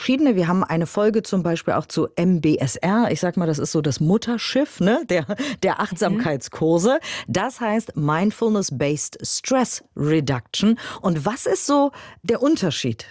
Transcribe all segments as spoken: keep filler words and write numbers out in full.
verschiedene. Wir haben eine Folge zum Beispiel auch zu M B S R. Ich sag mal, das ist so das Mutterschiff, ne, der, der Achtsamkeitskurse. Das heißt Mindfulness-Based Stress Reduction. Und was ist so der Unterschied?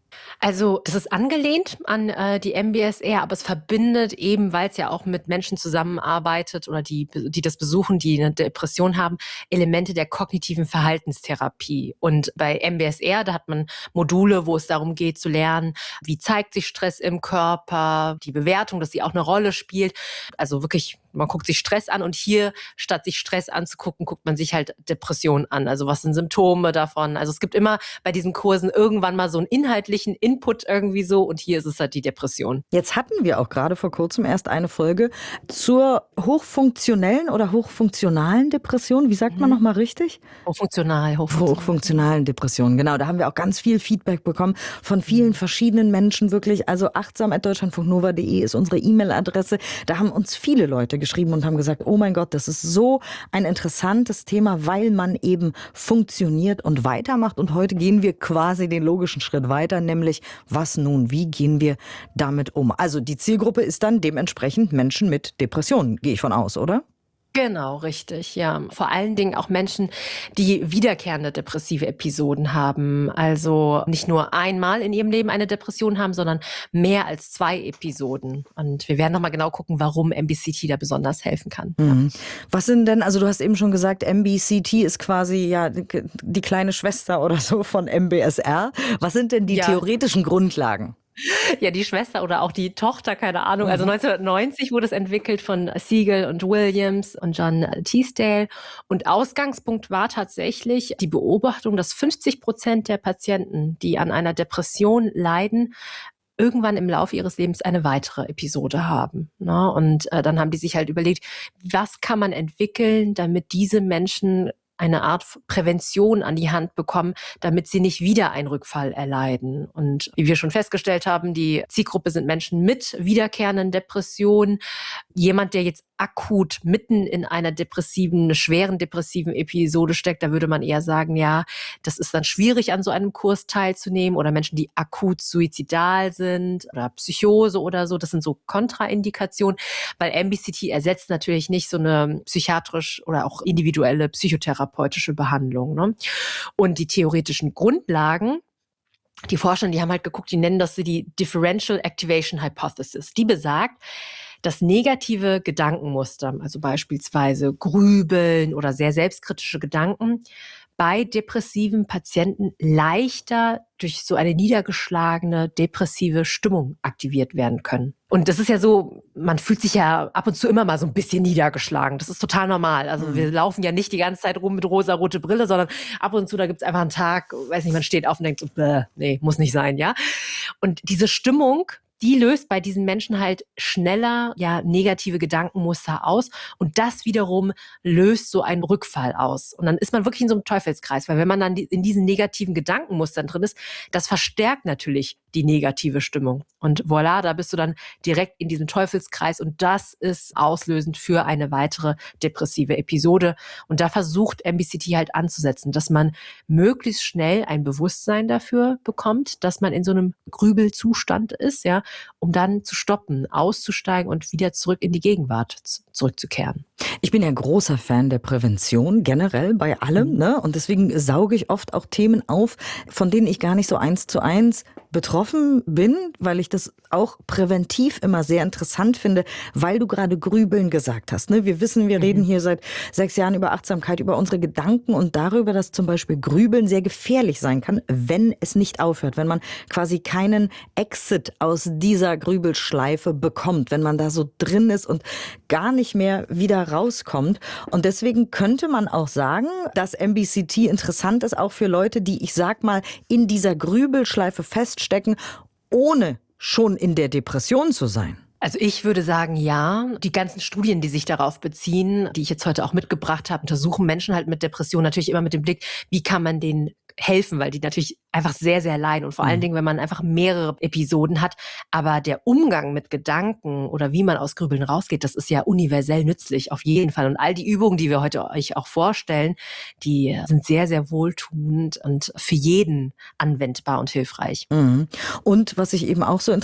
Also das ist angelehnt an äh, die M B S R, aber es verbindet eben, weil es ja auch mit Menschen zusammenarbeitet oder die, die das besuchen, die eine Depression haben, Elemente der kognitiven Verhaltenstherapie. Und bei M B S R, da hat man Module, wo es darum geht zu lernen, wie zeigt sich Stress im Körper, die Bewertung, dass sie auch eine Rolle spielt. Also wirklich, man guckt sich Stress an und hier, statt sich Stress anzugucken, guckt man sich halt Depression an. Also was sind Symptome davon? Also es gibt immer bei diesen Kursen irgendwann mal so einen inhaltlichen Input irgendwie so und hier ist es halt die Depression. Jetzt hatten wir auch gerade vor kurzem erst eine Folge zur hochfunktionellen oder hochfunktionalen Depression. Wie sagt man Mhm. nochmal richtig? Hochfunktional, hochfunktional. Hochfunktionalen Depressionen, genau. Da haben wir auch ganz viel Feedback bekommen von vielen verschiedenen Menschen wirklich. Also achtsam at deutschlandfunk nova punkt de ist unsere E-Mail-Adresse. Da haben uns viele Leute geschrieben und haben gesagt, oh mein Gott, das ist so ein interessantes Thema, weil man eben funktioniert und weitermacht. Und heute gehen wir quasi den logischen Schritt weiter, nämlich was nun, wie gehen wir damit um? Also die Zielgruppe ist dann dementsprechend Menschen mit Depressionen, gehe ich von aus, oder? Genau, richtig, ja. Vor allen Dingen auch Menschen, die wiederkehrende depressive Episoden haben. Also nicht nur einmal in ihrem Leben eine Depression haben, sondern mehr als zwei Episoden. Und wir werden nochmal genau gucken, warum M B C T da besonders helfen kann. Mhm. Was sind denn, also du hast eben schon gesagt, M B C T ist quasi ja die kleine Schwester oder so von M B S R. Was sind denn die Ja. theoretischen Grundlagen? Ja, die Schwester oder auch die Tochter, keine Ahnung. Also neunzehnhundertneunzig wurde es entwickelt von Siegel und Williams und John Teasdale. Und Ausgangspunkt war tatsächlich die Beobachtung, dass fünfzig Prozent der Patienten, die an einer Depression leiden, irgendwann im Laufe ihres Lebens eine weitere Episode haben. Ne? Und äh, dann haben die sich halt überlegt, was kann man entwickeln, damit diese Menschen eine Art Prävention an die Hand bekommen, damit sie nicht wieder einen Rückfall erleiden. Und wie wir schon festgestellt haben, die Zielgruppe sind Menschen mit wiederkehrenden Depressionen. Jemand, der jetzt akut mitten in einer depressiven, schweren depressiven Episode steckt, da würde man eher sagen, ja, das ist dann schwierig, an so einem Kurs teilzunehmen. Oder Menschen, die akut suizidal sind oder Psychose oder so, das sind so Kontraindikationen, weil M B C T ersetzt natürlich nicht so eine psychiatrisch oder auch individuelle psychotherapeutische Behandlung. Ne? Und die theoretischen Grundlagen, die Forscher, die haben halt geguckt, die nennen das die Differential Activation Hypothesis. Die besagt, dass negative Gedankenmuster, also beispielsweise Grübeln oder sehr selbstkritische Gedanken, bei depressiven Patienten leichter durch so eine niedergeschlagene, depressive Stimmung aktiviert werden können. Und das ist ja so, man fühlt sich ja ab und zu immer mal so ein bisschen niedergeschlagen. Das ist total normal. Also mhm. wir laufen ja nicht die ganze Zeit rum mit rosa-rote Brille, sondern ab und zu, da gibt's einfach einen Tag, weiß nicht, man steht auf und denkt so, bäh, nee, muss nicht sein, ja. Und diese Stimmung, die löst bei diesen Menschen halt schneller ja negative Gedankenmuster aus und das wiederum löst so einen Rückfall aus. Und dann ist man wirklich in so einem Teufelskreis, weil wenn man dann in diesen negativen Gedankenmustern drin ist, das verstärkt natürlich die negative Stimmung. Und voilà, da bist du dann direkt in diesem Teufelskreis und das ist auslösend für eine weitere depressive Episode. Und da versucht M B C T halt anzusetzen, dass man möglichst schnell ein Bewusstsein dafür bekommt, dass man in so einem Grübelzustand ist, ja, um dann zu stoppen, auszusteigen und wieder zurück in die Gegenwart zurückzukehren. Ich bin ja großer Fan der Prävention, generell bei allem, mhm. ne? Und deswegen sauge ich oft auch Themen auf, von denen ich gar nicht so eins zu eins betroffen bin, weil ich das auch präventiv immer sehr interessant finde, weil du gerade Grübeln gesagt hast. Ne? Wir wissen, wir mhm. reden hier seit sechs Jahren über Achtsamkeit, über unsere Gedanken und darüber, dass zum Beispiel Grübeln sehr gefährlich sein kann, wenn es nicht aufhört, wenn man quasi keinen Exit aus dieser Grübelschleife bekommt, wenn man da so drin ist und gar nicht mehr wieder rauskommt. Und deswegen könnte man auch sagen, dass M B C T interessant ist, auch für Leute, die, ich sag mal, in dieser Grübelschleife feststecken, ohne schon in der Depression zu sein. Also ich würde sagen, ja. Die ganzen Studien, die sich darauf beziehen, die ich jetzt heute auch mitgebracht habe, untersuchen Menschen halt mit Depressionen natürlich immer mit dem Blick, wie kann man denen helfen, weil die natürlich einfach sehr, sehr leiden und vor allen Dingen, wenn man einfach mehrere Episoden hat. Aber der Umgang mit Gedanken oder wie man aus Grübeln rausgeht, das ist ja universell nützlich, auf jeden Fall. Und all die Übungen, die wir heute euch auch vorstellen, die sind sehr, sehr wohltuend und für jeden anwendbar und hilfreich. Mhm. Und was ich eben auch so interessant